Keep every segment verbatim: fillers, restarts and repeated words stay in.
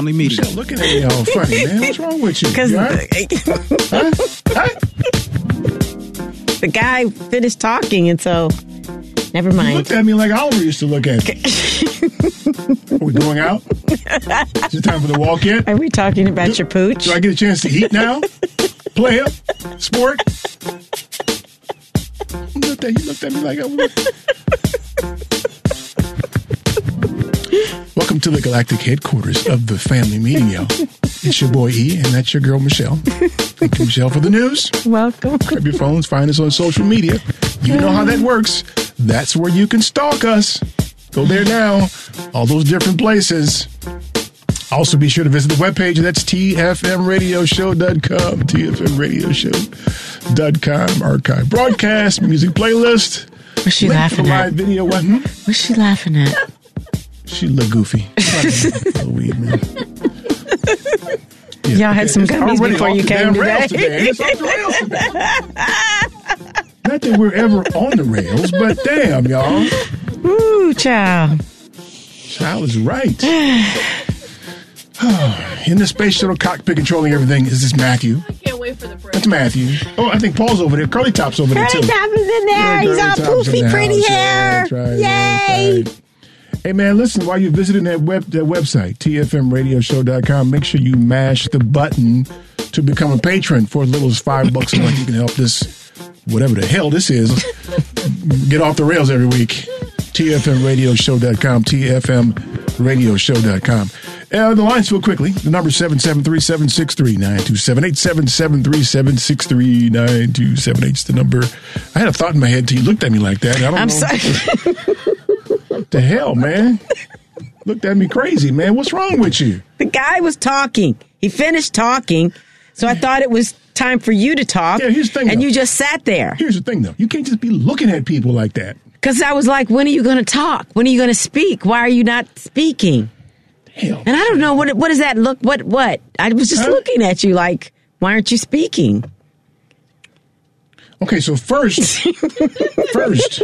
Michelle, looking at me all funny, man. What's wrong with you? Because right? huh? Huh? the guy finished talking, and so never mind. You looked at me like Oliver used to look at me. Are we going out? Is it time for the walk-in? Are we talking about do, your pooch? Do I get a chance to eat now? Play up? Sport? You looked at, you looked at me like I was... Welcome to the galactic headquarters of the family meeting, y'all. It's your boy E, and that's your girl, Michelle. Thank you, Michelle, for the news. Welcome. Grab your phones, find us on social media. You know how that works. That's where you can stalk us. Go there now. All those different places. Also, be sure to visit the webpage. That's T F M radio show dot com. T F M radio show dot com. Archive broadcast, music playlist. What's she link laughing to the at? live video. What? Hmm? What's she laughing at? She look goofy. Weed, man. Yeah, Y'all had okay, some it's gummies already before off you the came damn today. rails today. It's off the rails today. Not that we're ever on the rails, but damn, y'all. Ooh, child. Child is right. In the space shuttle cockpit controlling everything is this Matthew. I can't wait for the break. That's Matthew. Oh, I think Paul's over there. Curly Top's over there, too. Curly Top is in there. Yeah, He's Curly all Top's in poofy, the pretty house. hair. Yeah, that's right. Yeah, Yay. that's right. Hey, man, listen, while you're visiting that web that website, T F M radio show dot com, make sure you mash the button to become a patron. For as little as five bucks a month, you can help this, whatever the hell this is, get off the rails every week. T F M radio show dot com, T F M radio show dot com. Uh, the lines fill quickly. The number is seven seven three, seven six three, nine two seven eight, seven seven three, seven six three, nine two seven eight is the number. I had a thought in my head until you looked at me like that. I don't I'm know. sorry. What the hell, man? Looked at me crazy, man. What's wrong with you? The guy was talking. He finished talking, so I thought it was time for you to talk. Yeah, here's the thing, and though. you just sat there. Here's the thing, though. You can't just be looking at people like that. Because I was like, when are you going to talk? When are you going to speak? Why are you not speaking? Hell. And I don't know, what what does that look, what, what? I was just Huh? looking at you like, why aren't you speaking? Okay, so first, first,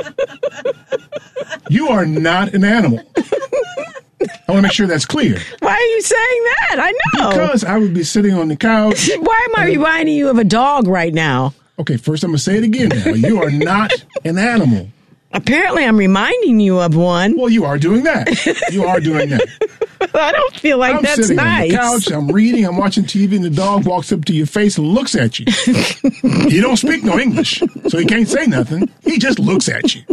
you are not an animal. I want to make sure that's clear. Why are you saying that? I know. Because I would be sitting on the couch. Why am I reminding you of a dog right now? Okay, first I'm going to say it again now. You are not an animal. Apparently I'm reminding you of one. Well, you are doing that. You are doing that. I don't feel like I'm that's sitting nice. on the couch, I'm reading, I'm watching T V, and the dog walks up to your face and looks at you. He don't speak no English, so he can't say nothing. He just looks at you.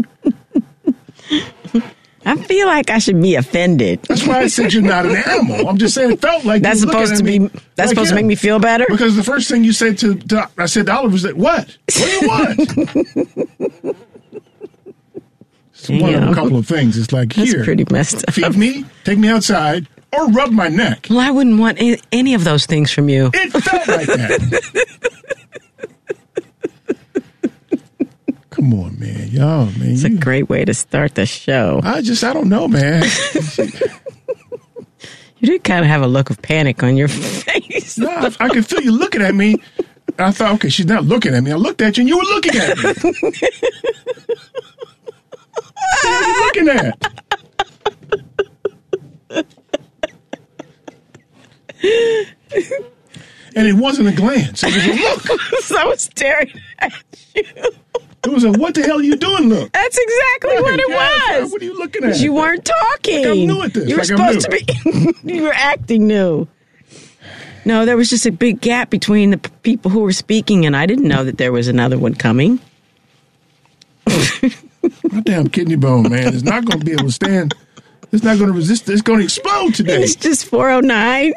I feel like I should be offended. That's why I said you're not an animal. I'm just saying it felt like That's you were supposed to looking be. at me That's like supposed to him. make me feel better. Because the first thing you said to, to I said to Oliver was that, what? What do you want? It's one of Damn. a couple of things. It's like, That's here, pretty messed up. feed me, take me outside, or rub my neck. Well, I wouldn't want any, any of those things from you. It felt like that. Come on, man. Y'all, man. It's a You, great way to start the show. I just, I don't know, man. You did kind of have a look of panic on your face. No, I, I could feel you looking at me. I thought, okay, she's not looking at me. I looked at you and you were looking at me. What are you looking at? And it wasn't a glance. It was a look. So I was staring at you. It was a, what the hell are you doing look. That's exactly what it Yeah, was. What are you looking at? You weren't talking. Like I'm new at this. You were Like I'm supposed to be. You were acting new. No, there was just a big gap between the p- people who were speaking, and I didn't know that there was another one coming. My damn kidney bone, man, is not going to be able to stand. It's not going to resist. It's going to explode today. It's just four oh nine.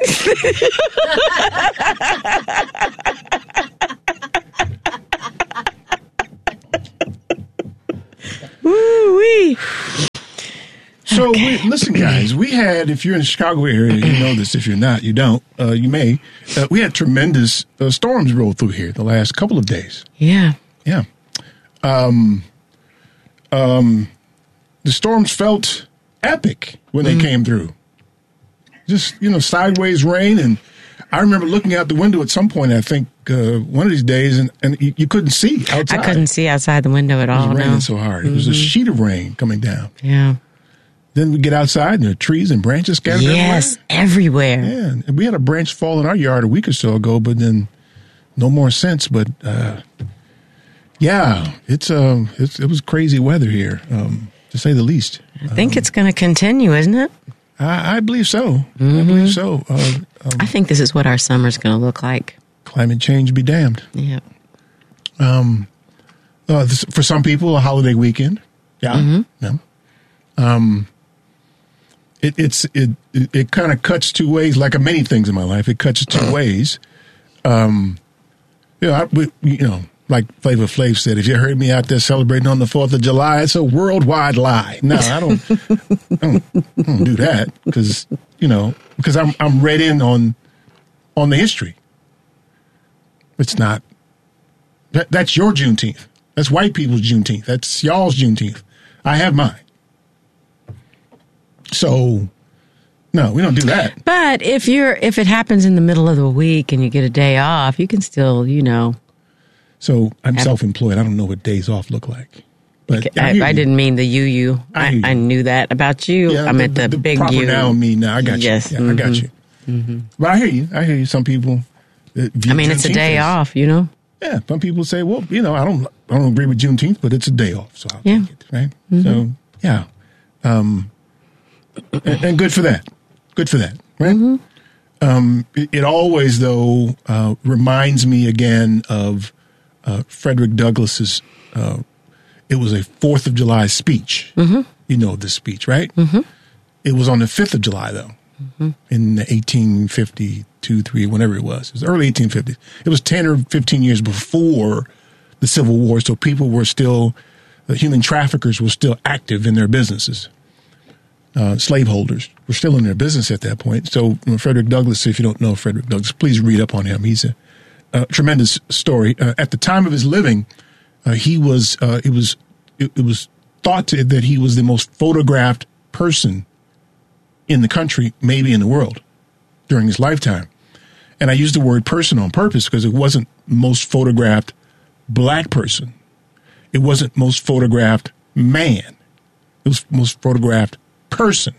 Woo-wee. So, we, listen, guys, we had, if you're in the Chicago area, you know this. If you're not, you don't. Uh, you may. Uh, we had tremendous uh, storms roll through here the last couple of days. Yeah. Yeah. Um, um, the storms felt epic when they mm. came through. Just, you know, sideways rain. And I remember looking out the window at some point, I think, uh, one of these days, and, and you, you couldn't see outside. I couldn't see outside the window at all. It was raining no. so hard. Mm-hmm. It was a sheet of rain coming down. Yeah. Then we get outside and there are trees and branches scattered yes, everywhere. everywhere. Yeah, and we had a branch fall in our yard a week or so ago, but then no more since. But uh, yeah, it's uh, it's it was crazy weather here, um, to say the least. I think um, it's going to continue, isn't it? I, I believe so. Mm-hmm. I believe so. Uh, um, I think this is what our summer's going to look like. Climate change be damned. Yeah. Um, uh, this, for some people, a holiday weekend. Yeah. Mm-hmm. Yeah. Um, it, it's it it, it kind of cuts two ways. Like many things in my life, it cuts two ways. Um, you know, I, we, you know, like Flavor Flav said, if you heard me out there celebrating on the Fourth of July, it's a worldwide lie. No, I don't. I don't, I don't do that because you know because I'm I'm read in on on the history. It's not. That, that's your Juneteenth. That's white people's Juneteenth. That's y'all's Juneteenth. I have mine. So, no, we don't do that. But if you're if it happens in the middle of the week and you get a day off, you can still, you know. So I'm have, self-employed. I don't know what days off look like. But I, I, I didn't mean the you you. I, I, you. I knew that about you. Yeah, I meant the, the, the big proper you. Noun me now. I got you. Yes. Yeah, mm-hmm. I got you. Mm-hmm. But I hear you. I hear you. Some people. I mean, it's a day is, off. You know. Yeah. Some people say, well, you know, I don't. I don't agree with Juneteenth, but it's a day off, so I'll yeah. take it. Right. Mm-hmm. So yeah. Um. And, and good for that. Good for that. Right. Mm-hmm. Um. It, it always though uh, reminds me again of uh, Frederick Douglass's. Uh, it was a Fourth of July speech. Mm-hmm. You know this speech, right? Mm-hmm. It was on the Fifth of July though, mm-hmm. in eighteen fifty-two, three, whenever it was. It was early eighteen fifties. It was ten or fifteen years before the Civil War, so people were still, the human traffickers were still active in their businesses. Uh, slaveholders were still in their business at that point. So you know, Frederick Douglass, if you don't know Frederick Douglass, please read up on him. He's a, a tremendous story. Uh, at the time of his living, uh, he was uh, it was it, it was thought to, that he was the most photographed person in the country, maybe in the world, during his lifetime. And I use the word person on purpose because it wasn't most photographed black person. It wasn't most photographed man. It was most photographed person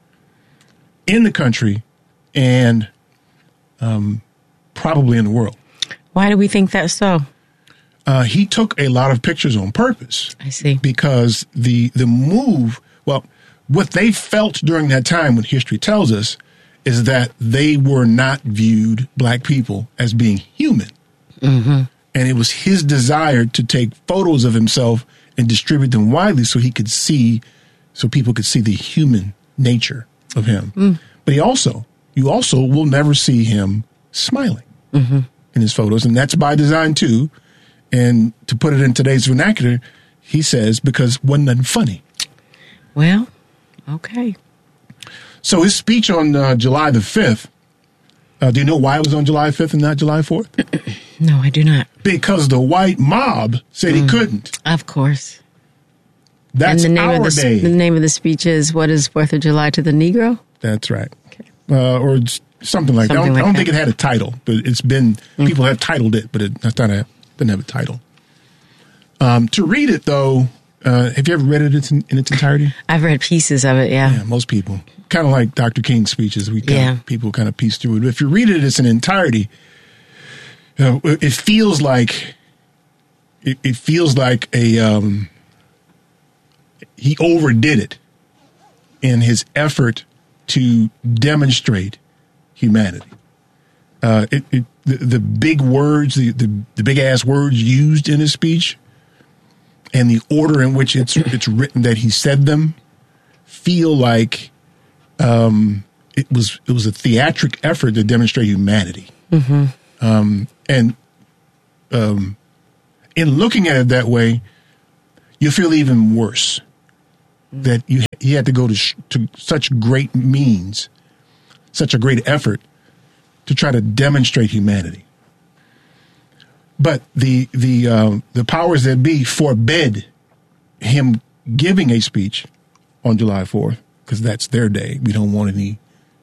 in the country and um, probably in the world. Why do we think that's so? Uh, he took a lot of pictures on purpose. I see. Because the the move, well, what they felt during that time, what history tells us, is that they were not viewed, black people, as being human. Mm-hmm. And it was his desire to take photos of himself and distribute them widely so he could see, so people could see the human nature of him. Mm. But he also, you also will never see him smiling mm-hmm. in his photos. And that's by design too. And to put it in today's vernacular, he says, because wasn't nothing funny. Well, okay. So his speech on uh, July the fifth, uh, do you know why it was on July fifth and not July fourth? No, I do not. Because the white mob said mm. he couldn't. Of course. That's and the name our of the, day. The name of the speech is, what is fourth of July to the Negro? That's right. Okay. Uh, or something like something that. I don't, like I don't that. think it had a title, but it's been, mm. people have titled it, but it not a, didn't have a title. Um, to read it, though, uh, have you ever read it in, in its entirety? I've read pieces of it, yeah. Yeah, most people. Kind of like Doctor King's speeches. We kind yeah. of, people kind of piece through it. But if you read it in its entirety, uh, it feels like it, it feels like a um, he overdid it in his effort to demonstrate humanity. Uh, it, it, the, the big words, the, the, the big ass words used in his speech, and the order in which it's it's written that he said them, feel like um, it was it was a theatric effort to demonstrate humanity. Mm-hmm. Um, and um, in looking at it that way, you feel even worse that you he had to go to sh- to such great means, such a great effort to try to demonstrate humanity. But the the uh, the powers that be forbid him giving a speech on July fourth because that's their day. We don't want any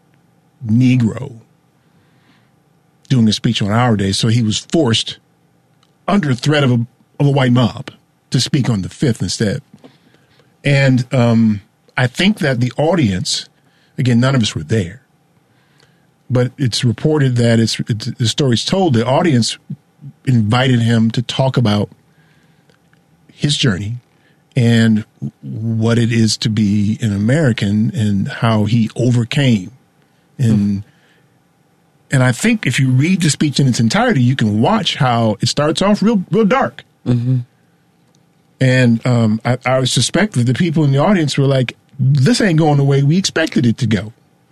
Negro doing a speech on our day, so he was forced under threat of a of a white mob to speak on the fifth instead. And um, I think that the audience, again, none of us were there, but it's reported that it's, it's the story's told. The audience invited him to talk about his journey and what it is to be an American and how he overcame. And mm. and I think if you read the speech in its entirety, you can watch how it starts off real real dark. Mm-hmm. And um, I, I suspect that the people in the audience were like, this ain't going the way we expected it to go.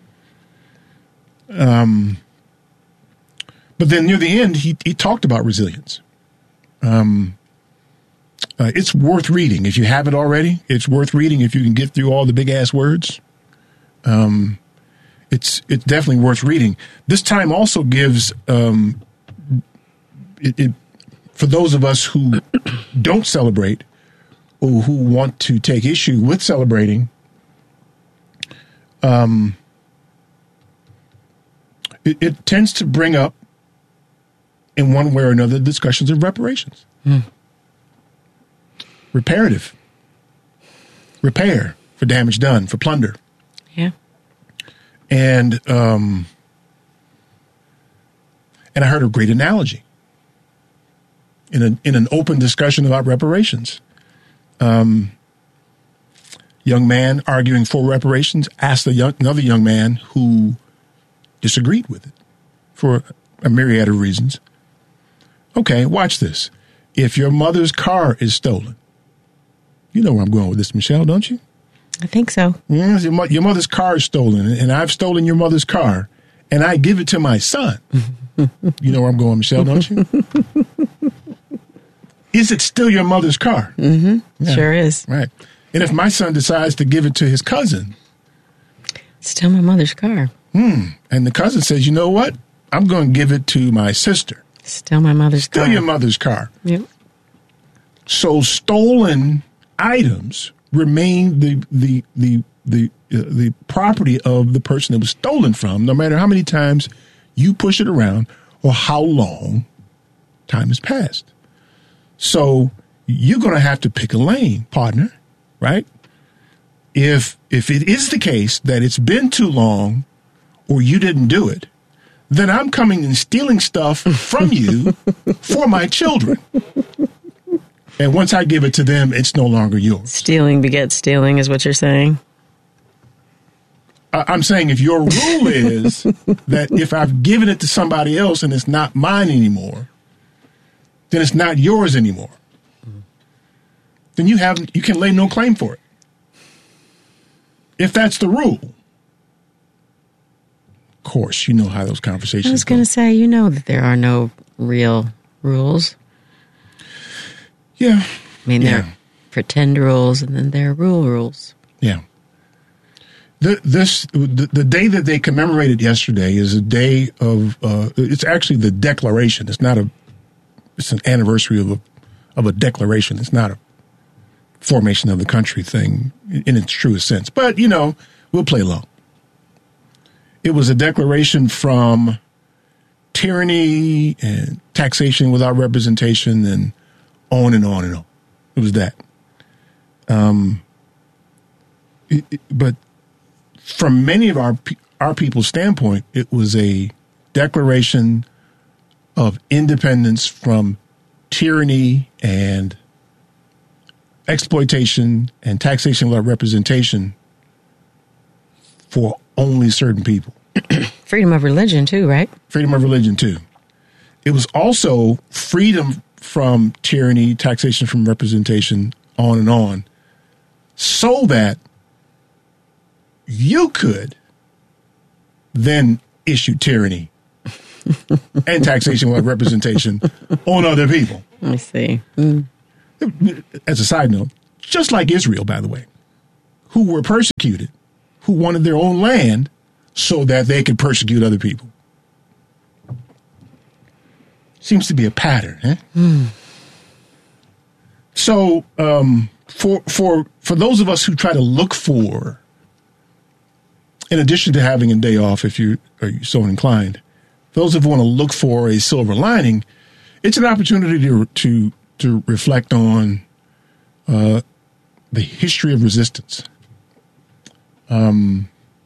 Um, but then near the end, he, he talked about resilience. Um, uh, it's worth reading. If you haven't already, it's worth reading if you can get through all the big ass words. Um, it's it's definitely worth reading. This time also gives um, it, it for those of us who don't celebrate or who want to take issue with celebrating. Um, it, it tends to bring up, in one way or another, discussions of reparations. Mm. Reparative. Repair for damage done, for plunder. Yeah. And um, and I heard a great analogy in an in an open discussion about reparations. Um, young man arguing for reparations asked a young, another young man who disagreed with it for a myriad of reasons. Okay, watch this. If your mother's car is stolen, you know where I'm going with this, Michelle, don't you? I think so. Yeah, your, mo- your mother's car is stolen, and I've stolen your mother's car, and I give it to my son. You know where I'm going, Michelle, don't you? Is it still your mother's car? Mm-hmm. Yeah. Sure is. Right. And if my son decides to give it to his cousin, still my mother's car. Hmm. And the cousin says, you know what? I'm going to give it to my sister. Still my mother's Still car. Still your mother's car. Yep. So stolen items remain the the the the uh, the property of the person it was stolen from, no matter how many times you push it around or how long time has passed. So you're going to have to pick a lane, partner, right? If if it is the case that it's been too long or you didn't do it, then I'm coming and stealing stuff from you for my children. And once I give it to them, it's no longer yours. Stealing begets stealing is what you're saying? I- I'm saying if your rule is that if I've given it to somebody else and it's not mine anymore, then it's not yours anymore. Then you have you can lay no claim for it. If that's the rule. Of course, you know how those conversations go. I was going to say, you know that there are no real rules. Yeah. I mean, there yeah. are pretend rules and then there are rule rules. Yeah. The, this the, the day that they commemorated yesterday is a day of, uh, it's actually the declaration. It's not a, it's an anniversary of a, of a declaration. It's not a formation of the country thing in its truest sense. But, you know, we'll play along. It was a declaration from tyranny and taxation without representation and on and on and on. It was that. Um, it, it, but from many of our our people's standpoint, it was a declaration of independence from tyranny and exploitation and taxation without representation for only certain people. Freedom of religion, too, right? Freedom of religion, too. It was also freedom from tyranny, taxation from representation, on and on, so that you could then issue tyranny and taxation without representation on other people. I see. Mm. As a side note, just like Israel, by the way, who were persecuted, who wanted their own land so that they could persecute other people. Seems to be a pattern, eh? Mm. So, um, for for for those of us who try to look for, in addition to having a day off, if you are so inclined, those who want to look for a silver lining, it's an opportunity to to to reflect on uh, the history of resistance um,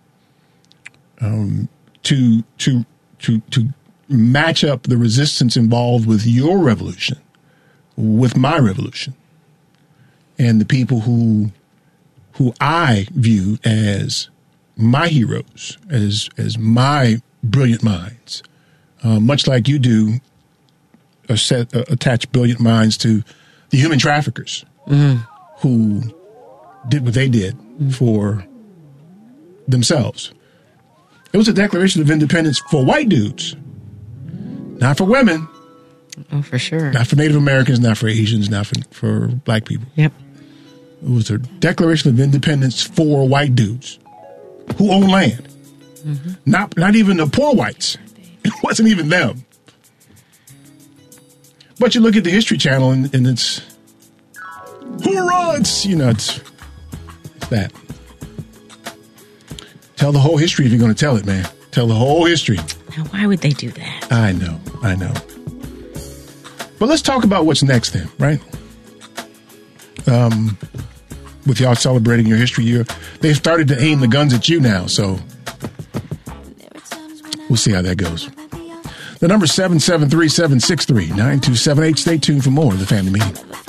um, to to to to match up the resistance involved with your revolution with my revolution, and the people who who I view as my heroes, as as my brilliant minds, uh, much like you do, uh, set, uh, attach brilliant minds to the human traffickers mm. who did what they did mm. for themselves. It was a Declaration of Independence for white dudes, not for women. Oh, for sure. Not for Native Americans, not for Asians, not for, for black people. Yep. It was a Declaration of Independence for white dudes who own land. Mm-hmm. Not not even the poor whites. It wasn't even them. But you look at the History Channel and, and it's, hoorah, it's, you know, it's, it's that. Tell the whole history if you're going to tell it, man. Tell the whole history. Now, why would they do that? I know, I know. But let's talk about what's next then, right? Um, with y'all celebrating your history year, they've started to aim the guns at you now, so we'll see how that goes. The number seven seven three, seven six three, nine two seven eight. Stay tuned for more of the Family Meeting.